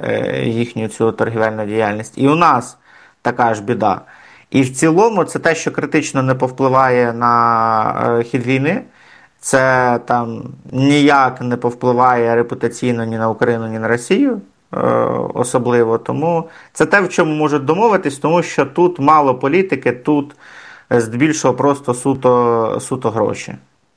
їхню цю торгівельну діяльність. І у нас така ж біда. І в цілому це те, що критично не повпливає на хід війни. Це там ніяк не повпливає репутаційно ні на Україну, ні на Росію особливо. Тому це те, в чому можуть домовитись, тому що тут мало політики, тут здебільшого просто суто гроші.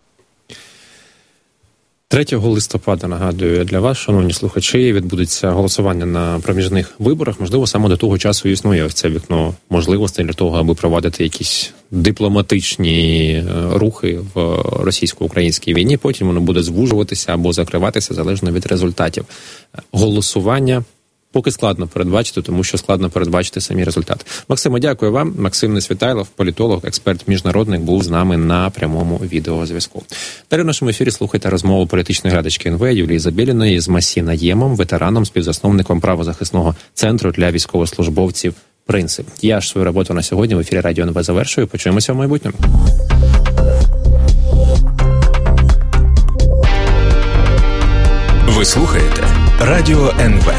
3 листопада, нагадую, для вас, шановні слухачі, відбудеться голосування на проміжних виборах. Можливо, саме до того часу існує це вікно можливостей для того, аби проводити якісь дипломатичні рухи в російсько-українській війні. Потім воно буде звужуватися або закриватися, залежно від результатів голосування. Поки складно передбачити, тому що складно передбачити самі результати. Максиме, дякую вам. Максим Несвітайлов, політолог, експерт-міжнародник, був з нами на прямому відеозв'язку. Далі в нашому ефірі слухайте розмову політичної глядачки НВ Юлії Забєліної з Масі Наємом, ветераном, співзасновником правозахисного центру для військовослужбовців «Принцип». Я ж свою роботу на сьогодні в ефірі Радіо НВ завершую. Почуємося в майбутньому. Ви слухаєте Радіо НВ.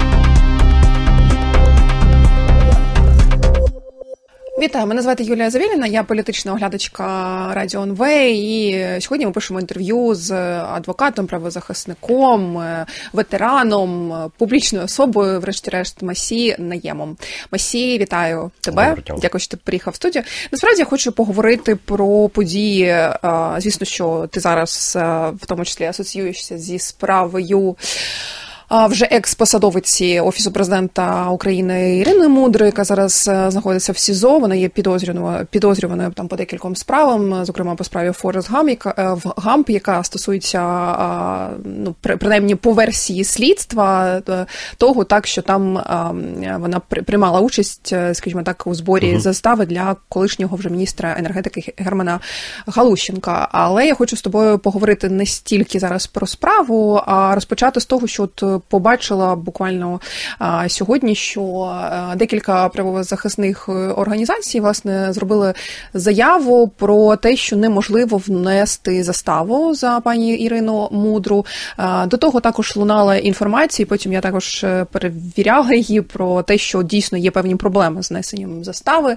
Вітаю, мене звати Юлія Завєліна, я політична оглядачка Радіо НВ, і сьогодні ми пишемо інтерв'ю з адвокатом, правозахисником, ветераном, публічною особою, врешті-решт, Масі Наємом. Масі, вітаю тебе. Дякую, що ти приїхав в студію. Насправді я хочу поговорити про події. Звісно, що ти зараз в тому числі асоціюєшся зі справою вже екс-посадовиці Офісу президента України Ірини Мудрої, яка зараз знаходиться в СІЗО. Вона є підозрюваною там по декільком справам, зокрема по справі Форест Гамп, яка стосується, ну, принаймні по версії слідства, того, так, що там вона приймала участь, скажімо так, у зборі застави для колишнього вже міністра енергетики Германа Галущенка. Але я хочу з тобою поговорити не стільки зараз про справу, а розпочати з того, що от побачила буквально сьогодні, що декілька правозахисних організацій, власне, зробили заяву про те, що неможливо внести заставу за пані Ірину Мудру. До того також лунала інформація, потім я також перевіряла її про те, що дійсно є певні проблеми з внесенням застави,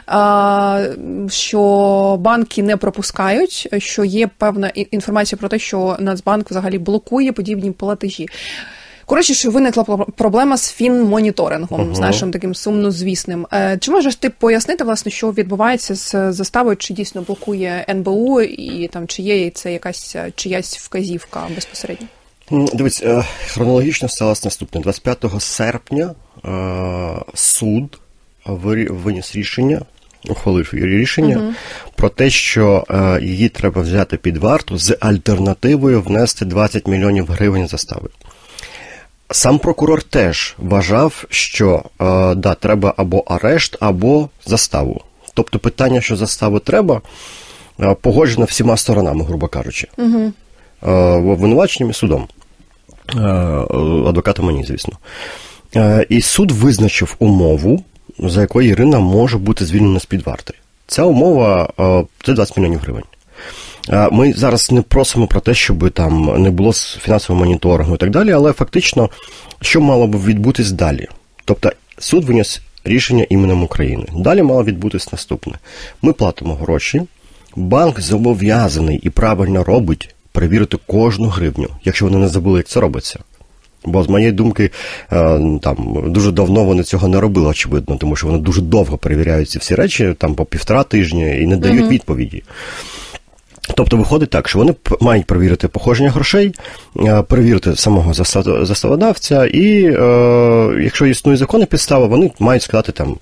що банки не пропускають, що є певна інформація про те, що Нацбанк взагалі блокує подібні платежі. Коротше, що виникла проблема з фінмоніторингом, з нашим таким сумнозвісним. Чи можеш ти пояснити, власне, що відбувається з заставою, чи дійсно блокує НБУ, і там чи є це якась чиясь вказівка безпосередньо? Дивись, хронологічно сталося наступне. 25 серпня суд виніс рішення, ухвалив рішення про те, що її треба взяти під варту з альтернативою внести 20 мільйонів гривень застави. Сам прокурор теж вважав, що треба або арешт, або заставу. Тобто питання, що заставу треба, погоджено всіма сторонами, грубо кажучи. Обвинуваченням і судом. Адвокатом мені, звісно. І суд визначив умову, за якою Ірина може бути звільнена з-під варти. Ця умова – це 20 мільйонів гривень. Ми зараз не просимо про те, щоб там не було фінансового моніторингу і так далі, але фактично, що мало б відбутись далі? Тобто суд виніс рішення іменем України. Далі мало відбутись наступне. Ми платимо гроші, банк зобов'язаний і правильно робить перевірити кожну гривню, якщо вони не забули, як це робиться. Бо, з моєї думки, там дуже давно вони цього не робили, очевидно, тому що вони дуже довго перевіряють ці всі речі, там по 1,5 тижня, і не дають відповіді. Тобто виходить так, що вони мають перевірити походження грошей, перевірити самого заставодавця, і якщо існує законна підстава, вони мають сказати там,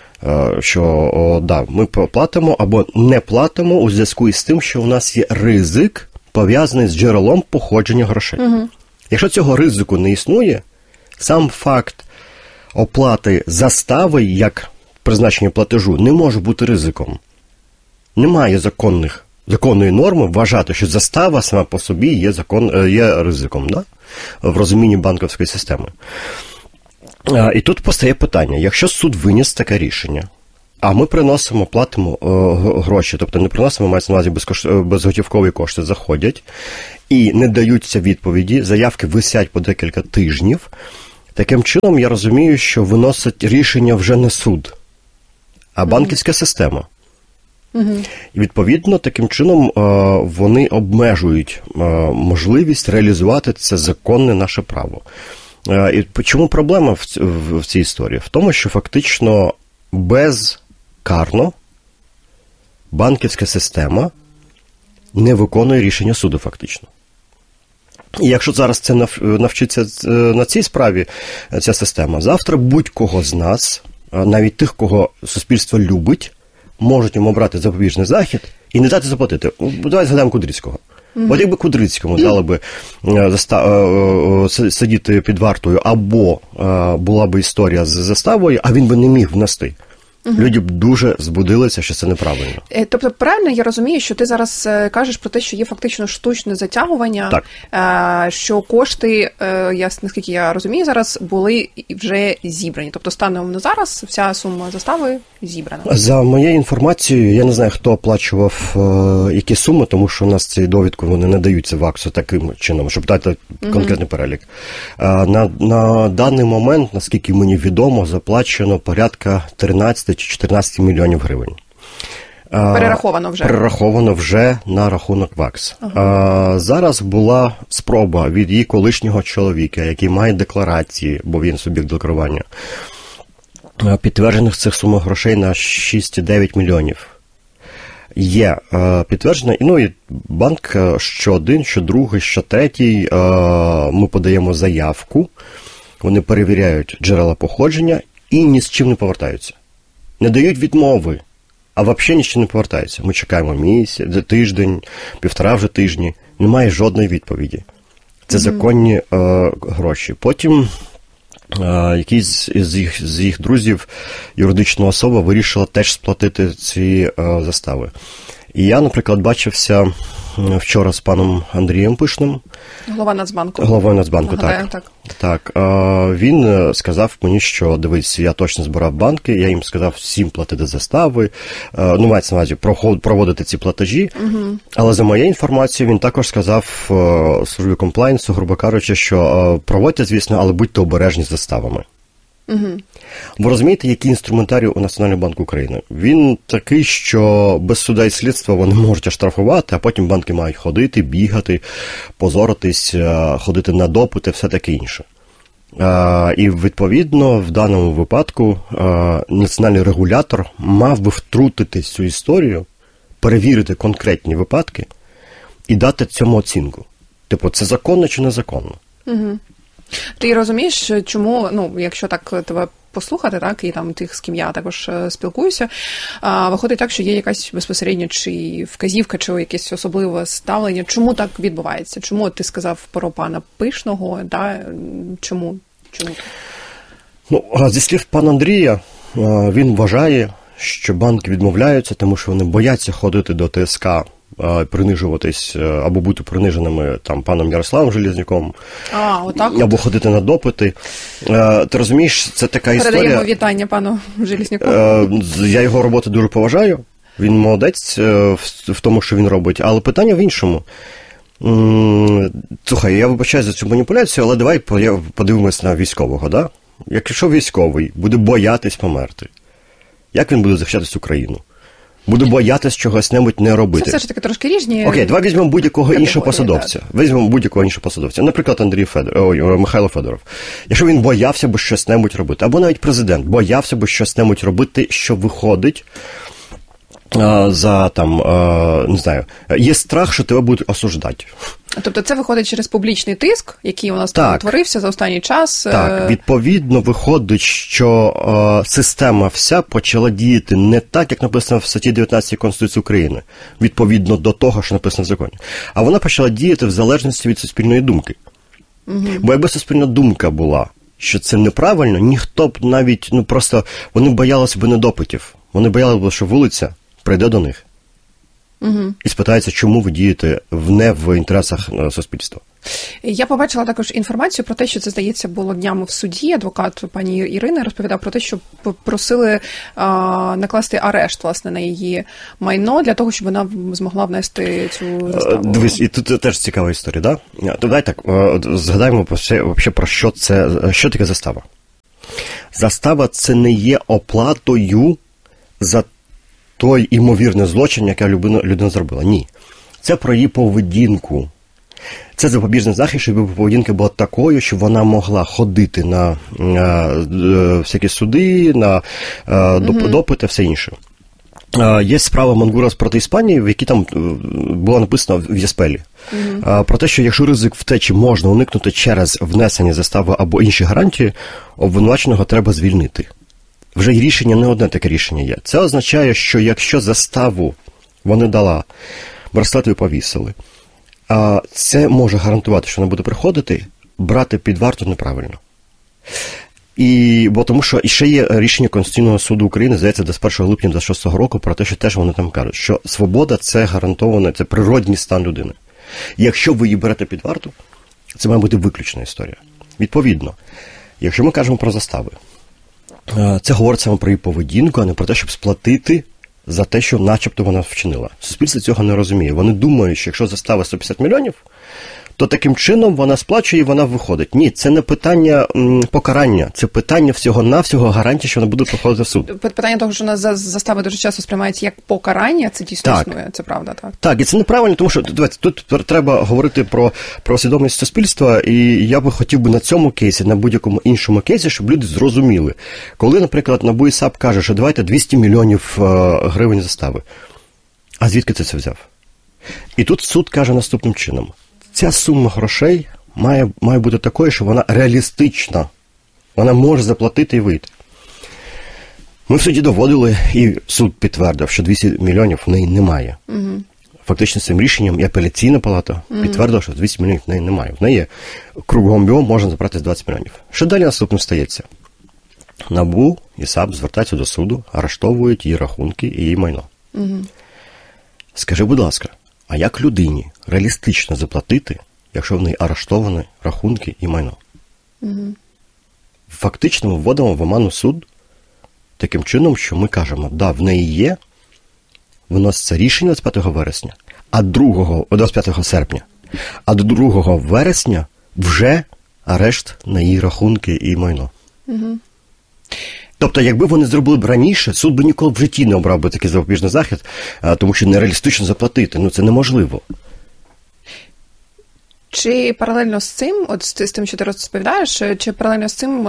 що да, ми платимо або не платимо у зв'язку із тим, що у нас є ризик, пов'язаний з джерелом походження грошей. Якщо цього ризику не існує, сам факт оплати застави як призначення платежу не може бути ризиком. Немає законної норми вважати, що застава сама по собі є ризиком, да? В розумінні банківської системи. І тут постає питання, якщо суд виніс таке рішення, а ми платимо гроші, тобто не приносимо, мається на увазі безготівкові кошти заходять, і не даються відповіді, заявки висять по декілька тижнів, Таким чином, я розумію, що виносить рішення вже не суд, а банківська система. І, відповідно, таким чином вони обмежують можливість реалізувати це законне наше право. І чому проблема в цій історії? В тому, що фактично безкарно банківська система не виконує рішення суду фактично. І якщо зараз це навчиться на цій справі, ця система, завтра будь-кого з нас, навіть тих, кого суспільство любить, можуть йому обрати запобіжний захід і не дати заплатити. Давай згадаємо Кудрицького. От якби Кудрицькому дали би сидіти під вартою, або була б історія з заставою, а він би не міг внести. Люди б дуже збудилися, що це неправильно. Тобто, правильно я розумію, що ти зараз кажеш про те, що є фактично штучне затягування, що кошти, наскільки я розумію, зараз були вже зібрані. Тобто, станом на зараз вся сума застави зібрана. За моєю інформацією, я не знаю, хто оплачував які суми, тому що у нас ці довідки вони не даються в АКСу таким чином, щоб дати конкретний перелік. На даний момент, наскільки мені відомо, заплачено порядка 13 чи 14 мільйонів гривень. Перераховано вже на рахунок ВАКС. Зараз була спроба від її колишнього чоловіка, який має декларації, бо він суб'єкт декларування, підтверджених цих сум грошей на 6,9 мільйонів. Є підтверджено, і банк що один, що другий, що третій, ми подаємо заявку, вони перевіряють джерела походження і ні з чим не повертаються. Не дають відмови, а взагалі нічого не повертаються. Ми чекаємо місяць, тиждень, півтора вже тижні. Немає жодної відповіді. Це законні гроші. Потім якийсь з їх друзів, юридична особа, вирішила теж сплатити ці застави. І я, наприклад, бачився вчора з паном Андрієм Пишним. Головою Нацбанку, так. Він сказав мені, що, дивись, я точно збирав банки, я їм сказав всім платити застави, мається на увазі проводити ці платежі, але за моєю інформацією він також сказав службі комплайнсу, грубо кажучи, що проводьте, звісно, але будьте обережні з заставами. Ви розумієте, який інструментарій у Національного банку України? Він такий, що без суда і слідства вони можуть оштрафувати, а потім банки мають ходити, бігати, позоритись, ходити на допити, все таке інше. І, відповідно, в даному випадку національний регулятор мав би втрутитись в цю історію, перевірити конкретні випадки і дати цьому оцінку. Типу, це законно чи незаконно? Ти розумієш, чому, якщо так тебе послухати, так, і там тих, з ким я також спілкуюся, виходить так, що є якась безпосередньо чи вказівка, чи якесь особливе ставлення. Чому так відбувається? Чому ти сказав про пана Пишного, да? Чому? Зі слів пана Андрія, він вважає, що банки відмовляються, тому що вони бояться ходити до ТСК, принижуватись або бути приниженими паном Ярославом Железняком, або ходити на допити. Ти розумієш, це така історія... Передаємо вітання пану Железняку. Я його роботу дуже поважаю, він молодець в тому, що він робить, але питання в іншому. Слухай, я вибачаю за цю маніпуляцію, але давай подивимось на військового, да? Якщо військовий буде боятись померти, як він буде захищати Україну? Буде боятись чогось-небудь не робити. Це все ж таки трошки різні. Окей, давай візьмемо будь-якого іншого посадовця. Наприклад, Михайло Федоров. Якщо він боявся би щось-небудь робити, або навіть президент боявся би щось-небудь робити, що виходить не знаю, є страх, що тебе будуть осуждати. Тобто це виходить через публічний тиск, який у нас там утворився за останній час? Так, відповідно виходить, що система вся почала діяти не так, як написано в статті 19 Конституції України, відповідно до того, що написано в законі, а вона почала діяти в залежності від суспільної думки. Бо якби суспільна думка була, що це неправильно, ніхто б навіть, просто вони боялися б недопитів. Вони боялися б, що вулиця прийде до них і спитається, чому ви дієте не в інтересах суспільства. Я побачила також інформацію про те, що це, здається, було днями в суді. Адвокат пані Ірини розповідав про те, що просили накласти арешт, власне, на її майно для того, щоб вона змогла внести цю заставу. Дивись, і тут теж цікава історія, да? То давай так, згадаємо про що це, що таке застава. Застава – це не є оплатою за той імовірний злочин, який людина зробила. Ні. Це про її поведінку. Це запобіжний захист, щоб її поведінка була такою, щоб вона могла ходити на всякі суди, на допити, все інше. Є справа Мангурас проти Іспанії, в якій там було написано в Єспелі. Про те, що якщо ризик втечі можна уникнути через внесення застави або інші гарантії, обвинуваченого треба звільнити. Вже й рішення, не одне таке рішення є. Це означає, що якщо заставу вони дала, браслети повісили, це може гарантувати, що вона буде приходити, брати під варту неправильно. Бо тому що ще є рішення Конституційного суду України, здається, до 1 липня 26 року, про те, що теж вони там кажуть, що свобода – це гарантоване, це природній стан людини. Якщо ви її берете під варту, це має бути виключна історія. Відповідно, якщо ми кажемо про застави, це говорить саме про її поведінку, а не про те, щоб сплатити за те, що начебто вона вчинила. Суспільство цього не розуміє. Вони думають, що якщо застава 150 мільйонів, то таким чином вона сплачує і вона виходить. Ні, це не питання покарання, це питання всього-навсього гарантії, що вона буде проходити в суд. Питання того, що у нас застави дуже часто сприймаються як покарання, це дійсно існує, це правда, так? Так, і це неправильно, тому що тут треба говорити про свідомість суспільства, і я би хотів би на цьому кейсі, на будь-якому іншому кейсі, щоб люди зрозуміли. Коли, наприклад, НАБУ і САП каже, що давайте 200 мільйонів гривень застави, а звідки це взяв? І тут суд каже наступним чином. Ця сума грошей має бути такою, що вона реалістична. Вона може заплатити і вийти. Ми в суді доводили, і суд підтвердив, що 200 мільйонів в неї немає. Фактично цим рішенням і апеляційна палата підтвердила, що 200 мільйонів в неї немає. В неї кругом біом можна забрати 20 мільйонів. Що далі наступним стається? НАБУ і САП звертаються до суду, арештовують її рахунки і її майно. Скажи, будь ласка, а як людині реалістично заплатити, якщо в неї арештовані рахунки і майно? Фактично ми вводимо в оману суд таким чином, що ми кажемо, да, в неї є, виноситься рішення 25 вересня, 25 серпня, а до 2 вересня вже арешт на її рахунки і майно. Тобто, якби вони зробили б раніше, суд би ніколи в житті не обрав би такий запобіжний захід, тому що нереалістично заплатити. Це неможливо. Чи паралельно з цим, от з тим, що ти розповідаєш, чи паралельно з цим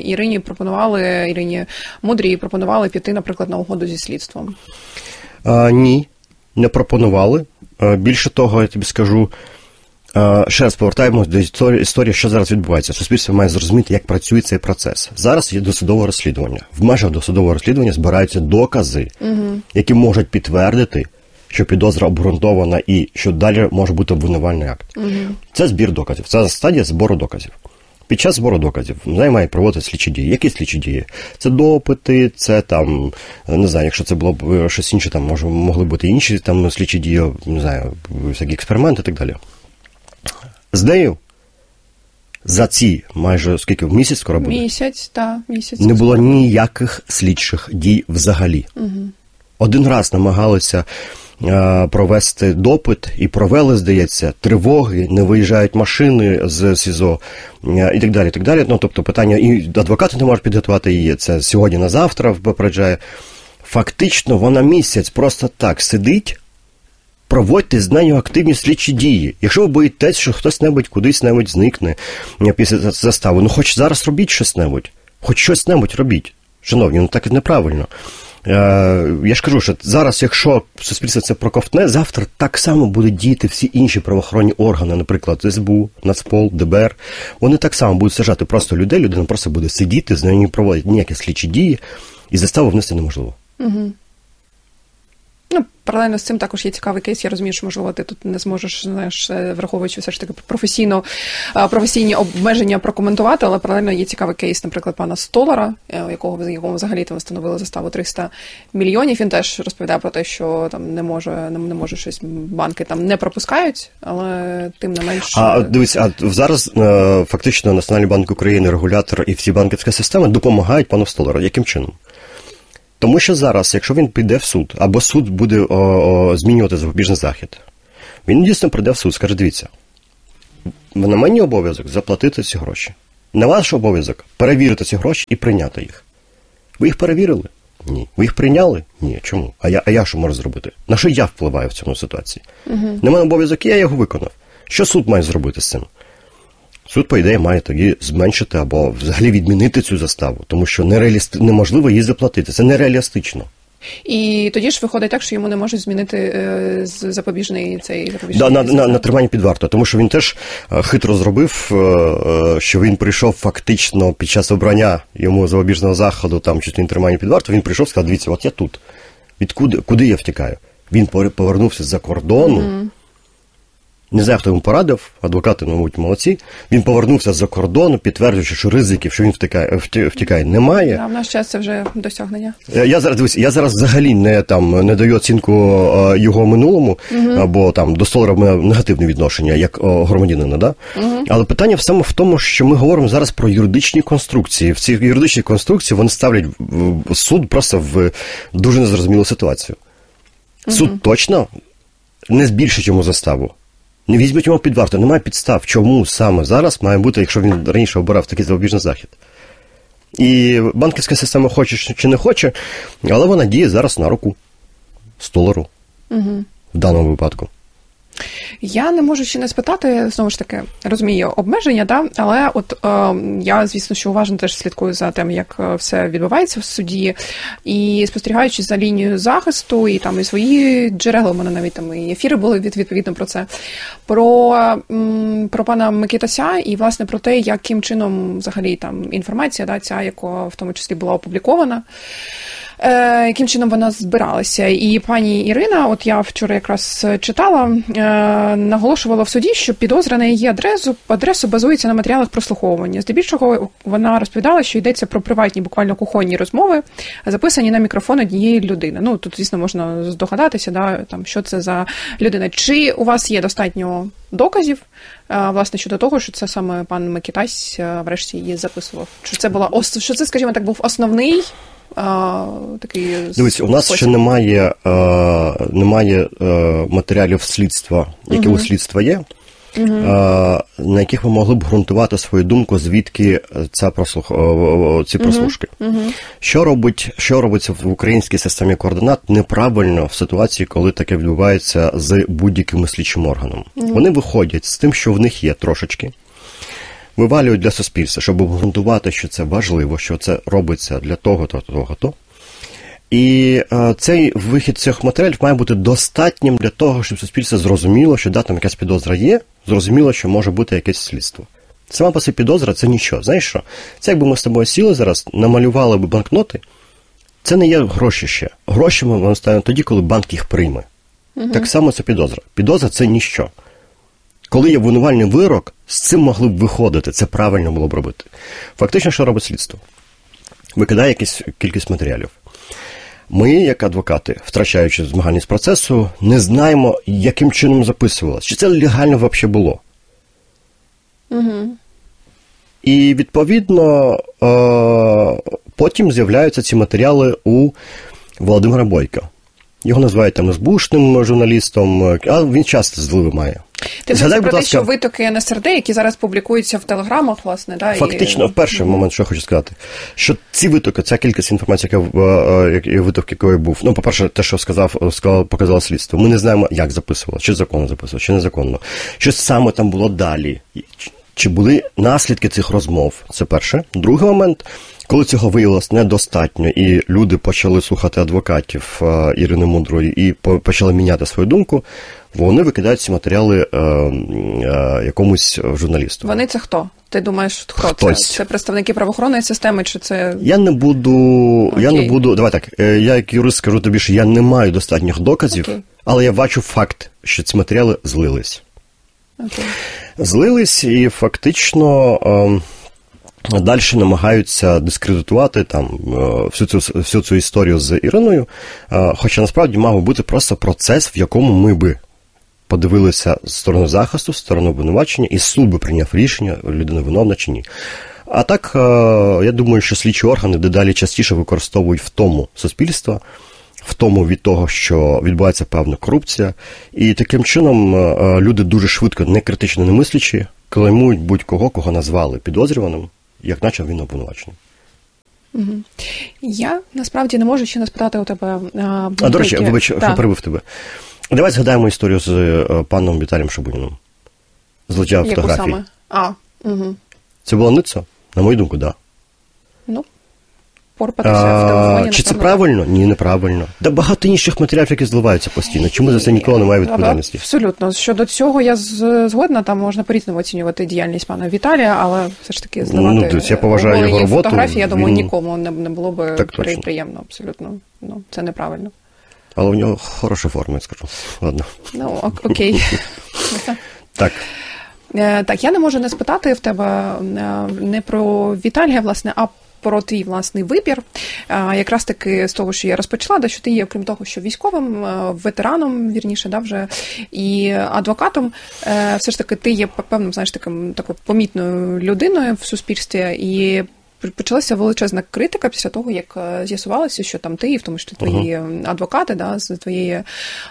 Ірині Мудрій пропонували піти, наприклад, на угоду зі слідством? Ні, не пропонували. Більше того, я тобі скажу, ще раз повертаємось до історії, що зараз відбувається. Суспільство має зрозуміти, як працює цей процес. Зараз є досудове розслідування. В межах досудового розслідування збираються докази, які можуть підтвердити, що підозра обґрунтована і що далі може бути обвинувальний акт. Це збір доказів. Це стадія збору доказів. Під час збору доказів неї мають проводити слідчі дії. Які слідчі дії? Це допити, це там, не знаю, якщо це було б щось інше, там могли бути інші там слідчі дії, не знаю, всякі експерименти і так далі. З нею за ці майже скільки, в місяць скоро буде? Місяць. Не було ніяких слідчих дій взагалі. Один раз намагалися провести допит і провели, здається, тривоги, не виїжджають машини з СІЗО і так далі, і так далі. Тобто питання, і адвокати не можуть підготувати її, це сьогодні на завтра попереджає. Фактично вона місяць просто так сидить, проводьте з нею активні слідчі дії. Якщо ви боїтесь, що хтось-небудь кудись-небудь зникне після застави, хоч зараз робіть щось-небудь. Хоч щось-небудь робіть. Шановні, так і неправильно. Я ж кажу, що зараз, якщо суспільство це проковтне, завтра так само будуть діяти всі інші правоохоронні органи, наприклад, СБУ, Нацпол, ДБР. Вони так само будуть саджати просто людей, людина просто буде сидіти, з нею не проводять ніякі слідчі дії, і заставу внести неможливо. Паралельно з цим також є цікавий кейс. Я розумію, що, можливо, ти тут не зможеш, знаєш, враховуючи все ж таки професійні обмеження прокоментувати, але паралельно є цікавий кейс, наприклад, пана Столара, якому взагалі там встановили заставу 300 мільйонів. Він теж розповідає про те, що там не може щось, банки там не пропускають, але тим не менш... Дивись, зараз фактично Національний банк України, регулятор і всі банківські системи допомагають пану Столару. Яким чином? Тому що зараз, якщо він піде в суд, або суд буде змінювати запобіжний захід, він дійсно прийде в суд, скаже, дивіться, на мені обов'язок заплатити ці гроші. На ваш обов'язок перевірити ці гроші і прийняти їх. Ви їх перевірили? Ні. Ви їх прийняли? Ні. Чому? А я що можу зробити? На що я впливаю в цьому ситуації? На мене обов'язок, я його виконав. Що суд має зробити з цим? Суд, по ідеї, має тоді зменшити або взагалі відмінити цю заставу, тому що неможливо її заплатити. Це нереалістично. І тоді ж виходить так, що йому не можуть змінити запобіжний на тримання під вартою, тому що він теж хитро зробив, що він прийшов фактично під час обрання йому запобіжного заходу, там чуть не тримання під вартою, він прийшов і сказав, дивіться, от я тут. Куди я втікаю? Він повернувся з-за кордону. Не знаю, хто йому порадив, адвокати, мабуть, молодці. Він повернувся з-за кордону, підтверджуючи, що ризиків, що він втікає, немає. В наш час це вже досягнення. Я зараз взагалі не даю оцінку його минулому, або там до Столара в мене негативне відношення, як громадянина, да? Але питання саме в тому, що ми говоримо зараз про юридичні конструкції. В ці юридичні конструкції вони ставлять суд просто в дуже незрозумілу ситуацію. Суд точно не збільшить йому заставу. Не візьмуть його під варту, немає підстав, чому саме зараз має бути, якщо він раніше обирав такий запобіжний захід. І банківська система хоче чи не хоче, але вона діє зараз на руку Столару в даному випадку. Я не можу ще не спитати, знову ж таки, розумію обмеження, да? Але от я, звісно, що уважно теж слідкую за тим, як все відбувається в суді, і спостерігаючи за лінією захисту, і там і свої джерела, у мене навіть там і ефіри були відповідно про це, про пана Микитася, і, власне, про те, яким чином взагалі там інформація, да, ця, яка в тому числі була опублікована, яким чином вона збиралася. І пані Ірина, от я вчора якраз читала, наголошувала в суді, що підозра на її адресу базується на матеріалах прослуховування. Здебільшого вона розповідала, що йдеться про приватні, буквально кухонні розмови, записані на мікрофон однієї людини. Ну, тут, звісно, можна здогадатися, да, там, що це за людина. Чи у вас є достатньо доказів, власне, щодо того, що це саме пан Микитась врешті її записував? Що це, скажімо так, був основний такий... Дивіться, у нас ще немає матеріалів слідства, які у слідства є, на яких ви могли б ґрунтувати свою думку, звідки ці прослушки. Що робиться в українській системі координат неправильно в ситуації, коли таке відбувається з будь-яким слідчим органом? Вони виходять з тим, що в них є трошечки, вивалюють для суспільства, щоб обґрунтувати, що це важливо, що це робиться для того-то. І цей вихід цих матеріалів має бути достатнім для того, щоб суспільство зрозуміло, що там якась підозра є, зрозуміло, що може бути якесь слідство. Сама по собі підозра – це нічого. Знаєш що? Це якби ми з тобою сіли зараз, намалювали б банкноти, це не є гроші ще. Гроші ми ставимо тоді, коли банк їх прийме. Так само це підозра. Підозра – це ніщо. Коли є обвинувальний вирок, з цим могли б виходити, це правильно було б робити. Фактично, що робить слідство? Викидає якусь кількість матеріалів. Ми, як адвокати, втрачаючи змагальність процесу, не знаємо, яким чином записувалося. Чи це легально взагалі було. І, відповідно, потім з'являються ці матеріали у Володимира Бойка. Його називають там СБУшним журналістом, а він часто зливи має. Ти згадай про те, що витоки НСРД, які зараз публікуються в телеграмах, власне, да? Фактично, в перший момент, що я хочу сказати, що ці витоки, ця кількість інформації, виток якої був, ну, по-перше, те, що показало слідство, ми не знаємо, як записувало, чи законно записувало, чи незаконно, що саме там було далі, чи були наслідки цих розмов, це перше. Другий момент, коли цього виявилось недостатньо, і люди почали слухати адвокатів Ірини Мудрої і почали міняти свою думку, вони викидають ці матеріали якомусь журналісту. Вони це хто? Ти думаєш, хто Хтось. це? Це представники правоохоронної системи, чи це... Я не буду, давай так, я як юрист скажу тобі, що я не маю достатніх доказів, але я бачу факт, що ці матеріали злились. Злились і фактично далі намагаються дискредитувати там всю цю історію з Іриною, хоча насправді мав бути просто процес, в якому ми би подивилися з сторони захисту, з сторони обвинувачення, і суд би прийняв рішення, людина виновна чи ні. А так, я думаю, що слідчі органи дедалі частіше використовують втому суспільства, втому від того, що відбувається певна корупція, і таким чином люди дуже швидко, не критично не мислячи, клеймують будь-кого, кого назвали підозрюваним, як наче він обвинувачений. Угу. Я, насправді, не можу ще не спитати у тебе... до речі, вибач, що перебив тебе. Давай згадаємо історію з паном Віталієм Шабуніном. Злиття фотографій. Яку саме? Угу. Це була ниця? На мою думку, так. Ну, порпатися в телефоні, чи це правильно? Ні, неправильно. Та багато інших матеріалів, які зливаються постійно. Чому за це ніколи немає відповідальності? Абсолютно. Щодо цього я згодна, там можна по-різному оцінювати діяльність пана Віталія, але все ж таки зливати я поважаю його роботу. Фотографії, я думаю, нікому не було б приємно, абсолютно. Ну, це неправильно. Але у нього хороша форма, я скажу. Ладно. Ну, окей. Так. Так, я не можу не спитати в тебе не про Віталія, власне, а про твій власний вибір. Якраз таки з того, що я розпочала, що ти є, окрім того, що військовим, ветераном, вірніше, вже, і адвокатом, все ж таки ти є певним, знаєш, такою помітною людиною в суспільстві, і почалася величезна критика після того, як з'ясувалося, що там ти, і в тому числі твої адвокати з твоєї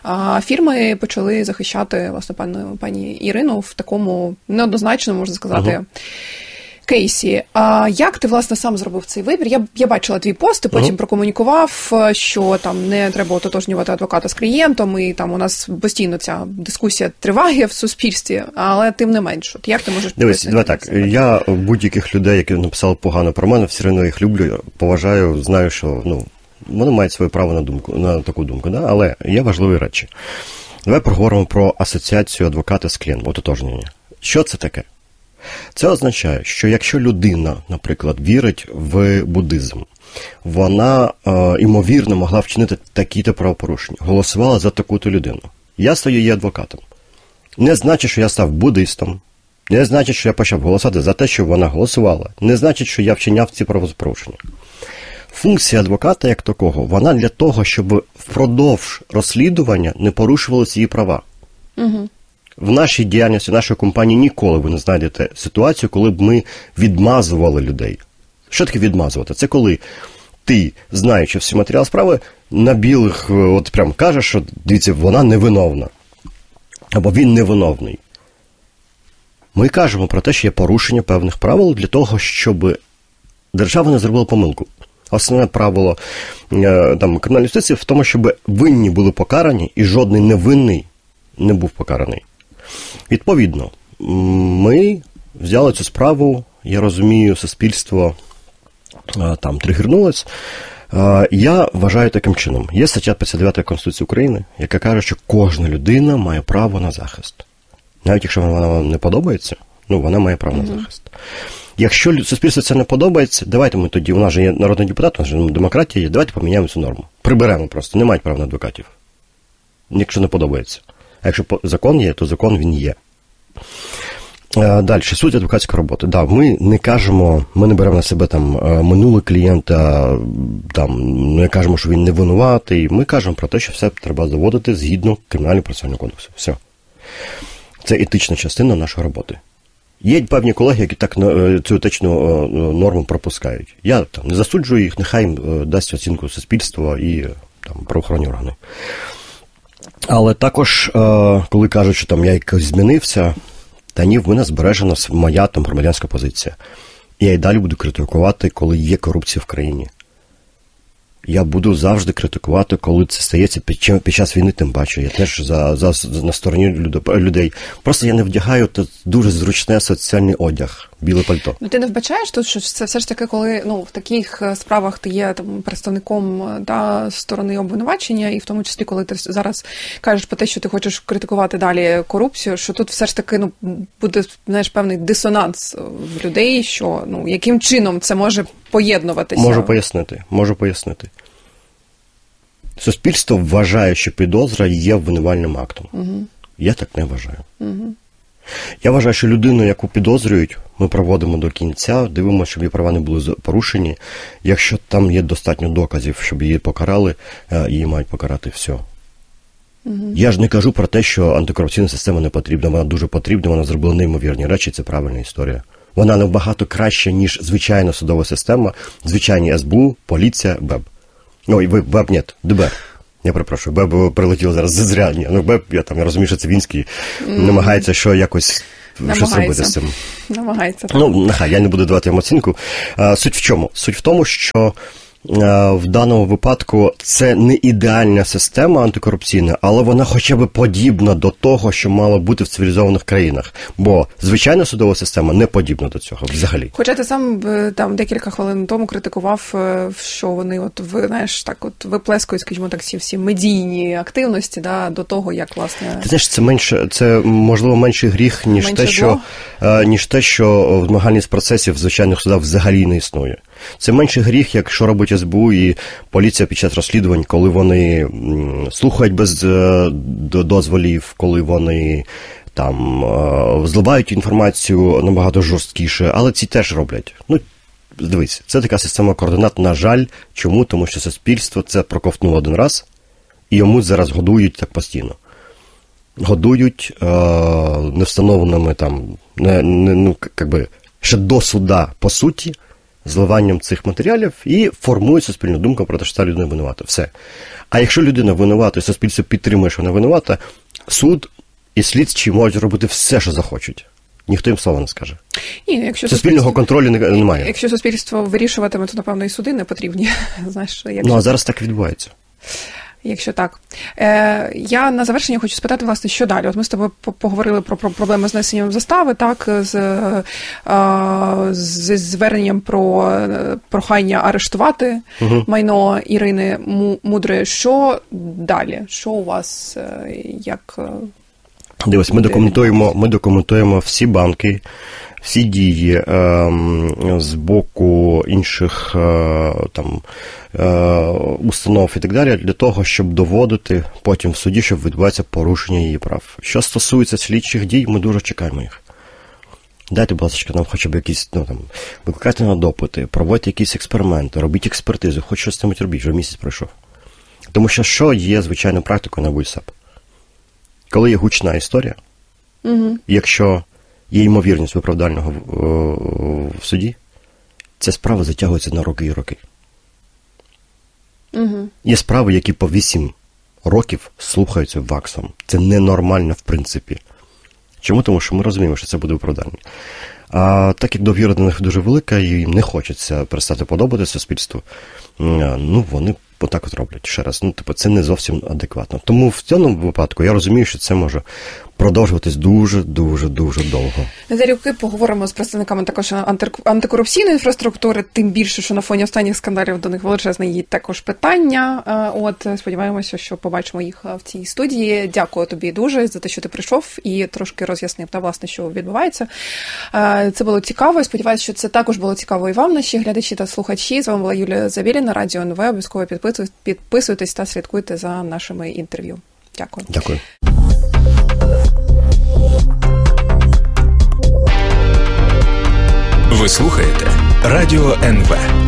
фірми почали захищати, власне, пані Ірину в такому неоднозначному, можна сказати, кейсі. А як ти, власне, сам зробив цей вибір? Я бачила твій пост, ти потім прокомунікував, що там не треба ототожнювати адвоката з клієнтом, і там у нас постійно ця дискусія триває в суспільстві, але тим не менш. От як ти можеш пояснити? Дивись, давай так. Я будь-яких людей, які написали погано про мене, все одно їх люблю, поважаю, знаю, що вони мають своє право на таку думку, да? Але є важливі речі. Давай поговоримо про асоціацію адвоката з клієнтом, ототожнення. Що це таке? Це означає, що якщо людина, наприклад, вірить в буддизм, вона, ймовірно, могла вчинити такі-то правопорушення, голосувала за таку-то людину. Я стаю її адвокатом. Не значить, що я став буддистом, не значить, що я почав голосувати за те, що вона голосувала, не значить, що я вчиняв ці правопорушення. Функція адвоката, як такого, вона для того, щоб впродовж розслідування не порушувалися її права. Угу. В нашій діяльності, нашої компанії ніколи ви не знайдете ситуацію, коли б ми відмазували людей. Що таке відмазувати? Це коли ти, знаючи всі матеріали справи, на білих от прям кажеш, що, дивіться, вона невиновна. Або він невиновний. Ми кажемо про те, що є порушення певних правил для того, щоб держава не зробила помилку. Основне правило кримінальної юстиції в тому, щоб винні були покарані і жодний невинний не був покараний. Відповідно, ми взяли цю справу, я розумію, суспільство там тригернулось. Я вважаю таким чином. Є стаття 59 Конституції України, яка каже, що кожна людина має право на захист. Навіть якщо вона вам не подобається, вона має право на захист. Якщо суспільству це не подобається, давайте ми тоді, у нас же є народний депутат, у нас же демократія є, давайте поміняємо цю норму. Приберемо просто, не мають права на адвокатів. Якщо не подобається. А якщо закон є, то закон він є. Далі, суть адвокатської роботи. Да, ми не кажемо, ми не беремо на себе там минуле клієнта, не кажемо, що він не винуватий. Ми кажемо про те, що все треба доводити згідно Кримінального процесуального кодексу. Все. Це етична частина нашої роботи. Є певні колеги, які так цю етичну норму пропускають. Я не засуджую їх, нехай їм дасть оцінку суспільства і правоохоронні органи. Але також, коли кажуть, що я якось змінився, та ні, в мене збережена моя громадянська позиція. І я й далі буду критикувати, коли є корупція в країні. Я буду завжди критикувати, коли це стається під час війни, тим паче. Я теж на стороні людей. Просто я не вдягаю дуже зручний соціальний одяг. біле пальто. Ну, ти не вбачаєш тут, що це все ж таки, коли в таких справах ти є там представником сторони обвинувачення, і в тому числі, коли ти зараз кажеш про те, що ти хочеш критикувати далі корупцію, що тут все ж таки буде, знаєш, певний дисонанс в людей, що яким чином це може поєднуватися? Можу пояснити. Суспільство вважає, що підозра є обвинувальним актом. Угу. Я так не вважаю. Угу. Я вважаю, що людину, яку підозрюють, ми проводимо до кінця, дивимося, щоб її права не були порушені. Якщо там є достатньо доказів, щоб її покарали, її мають покарати, все. Угу. Я ж не кажу про те, що антикорупційна система не потрібна. Вона дуже потрібна, вона зробила неймовірні речі, це правильна історія. Вона набагато краща, ніж звичайна судова система, звичайні СБУ, поліція, БЕБ. Ой, БЕБ, ні, ДБР. Я перепрошую, БЕБ прилетіло зараз зря. БЕБ, я розумію, що це Вінський, намагається щось робити з цим. Намагається. Нехай, я не буду давати йому оцінку. Суть в чому? Суть в тому, що в даному випадку це не ідеальна система антикорупційна, але вона хоча б подібна до того, що мало бути в цивілізованих країнах. Бо звичайна судова система не подібна до цього взагалі. Хоча ти сам там декілька хвилин тому критикував, що вони виплескують, скажімо так, всі медійні активності до того, як, власне... Ти знаєш, це можливо менший гріх, ніж те, що в змагальність процесів в звичайних судах взагалі не існує. Це менший гріх, якщо робить СБУ і поліція під час розслідувань, коли вони слухають без дозволів, коли вони там зливають інформацію набагато жорсткіше, але ці теж роблять. Дивись, це така система координат, на жаль. Чому? Тому що суспільство це проковтнуло один раз, і йому зараз годують так постійно. Годують невстановленими ще до суда, по суті, зливанням цих матеріалів і формують суспільну думку про те, що ця людина винувата. Все. А якщо людина винувата і суспільство підтримує, що вона винувата, суд і слідчі можуть робити все, що захочуть. Ніхто їм слова не скаже. Якщо суспільного контролю немає. Якщо суспільство вирішуватиме, то, напевно, і суди не потрібні. Знаєш, а зараз так відбувається. Якщо так. Я на завершення хочу спитати, власне, що далі? От ми з тобою поговорили про проблеми з внесенням застави, так, з зверненням про прохання арештувати майно Ірини Мудрої. Що далі? Що у вас, як... Дивись, ми документуємо всі банки, всі дії з боку інших установ і так далі, для того, щоб доводити потім в суді, щоб відбувається порушення її прав. Що стосується слідчих дій, ми дуже чекаємо їх. Дайте, будь ласка, нам хоча б якісь, викликайте на допити, проводьте якісь експерименти, робіть експертизу, хоч щось там робіть, вже місяць пройшов. Тому що є звичайною практикою на БУСАП? Коли є гучна історія, якщо є ймовірність виправдального в суді, ця справа затягується на роки і роки. Є справи, які по 8 років слухаються ваксом. Це ненормально, в принципі. Чому? Тому що ми розуміємо, що це буде виправдання. А так як довіра до них дуже велика, і їм не хочеться перестати подобати суспільству, вони отак от роблять. Ще раз, це не зовсім адекватно. Тому в цьому випадку я розумію, що це може продовжуватись дуже-дуже довго. На залюбки поговоримо з представниками також антикорупційної інфраструктури, тим більше, що на фоні останніх скандалів до них величезне є також питання. Сподіваємося, що побачимо їх в цій студії. Дякую тобі дуже за те, що ти прийшов і трошки роз'яснив, власне, що відбувається. Це було цікаво, і сподіваюся, що це також було цікаво і вам, наші глядачі та слухачі. З вами була Юлія Завєліна, Радіо НВ. Обов'язково підписуйтесь та слідкуйте за нашими інтерв'ю. Дякую. Дякую. Ви слухаєте Радіо НВ.